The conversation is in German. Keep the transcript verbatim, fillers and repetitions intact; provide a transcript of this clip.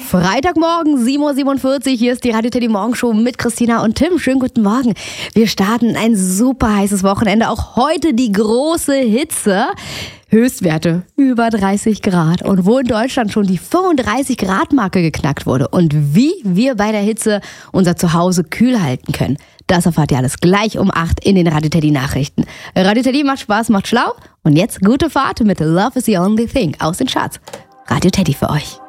Freitagmorgen, sieben Uhr siebenundvierzig, hier ist die Radio Teddy Morgenshow mit Christina und Tim. Schönen guten Morgen. Wir starten ein super heißes Wochenende, auch heute die große Hitze. Höchstwerte über dreißig Grad. Und wo in Deutschland schon die fünfunddreißig Grad Marke geknackt wurde und wie wir bei der Hitze unser Zuhause kühl halten können, das erfahrt ihr alles gleich um acht in den Radio Teddy Nachrichten. Radio Teddy macht Spaß, macht schlau. Und jetzt gute Fahrt mit Love is the Only Thing aus den Charts. Radio Teddy für euch.